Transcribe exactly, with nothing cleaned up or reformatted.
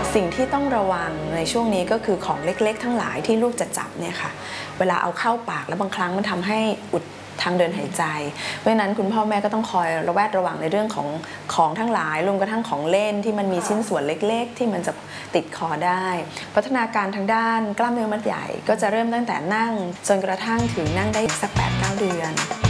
สิ่งที่ต้องระวังในช่วงนี้ก็คือของเล็กๆทั้งหลายที่ลูกจะจับเนี่ยค่ะเวลาเอาเข้าปากแล้วบางครั้งมันทำให้อุดทางเดินหายใจเพราะฉะนั้นคุณพ่อแม่ก็ต้องคอยระแวดระวังในเรื่องของของทั้งหลายรวมกระทั่งของเล่นที่มันมีชิ้นส่วนเล็กๆที่มันจะติดคอได้พัฒนาการทางด้านกล้ามเนื้อมัดใหญ่ก็จะเริ่มตั้งแต่นั่งจนกระทั่งถึงนั่งได้สัก แปดถึงเก้า เดือน